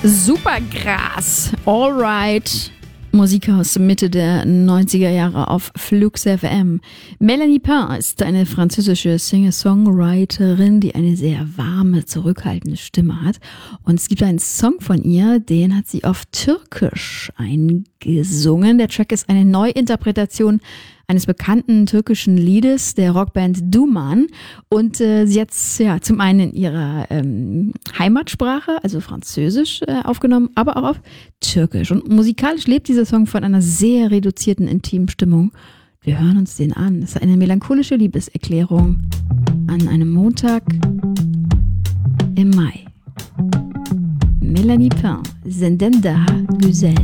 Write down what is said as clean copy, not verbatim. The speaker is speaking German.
Supergras, Alright. Musik aus Mitte der 90er Jahre auf Flux FM. Mélanie Pain ist eine französische Singer-Songwriterin, die eine sehr warme, zurückhaltende Stimme hat. Und es gibt einen Song von ihr, den hat sie auf Türkisch eingesungen. Der Track ist eine Neuinterpretation eines bekannten türkischen Liedes der Rockband Duman. Und sie hat es zum einen in ihrer Heimatsprache, also Französisch, aufgenommen, aber auch auf Türkisch. Und musikalisch lebt dieser Song von einer sehr reduzierten, intimen Stimmung. Wir hören uns den an. Es ist eine melancholische Liebeserklärung an einem Montag im Mai. Mélanie Pain, Zendenda Güzel.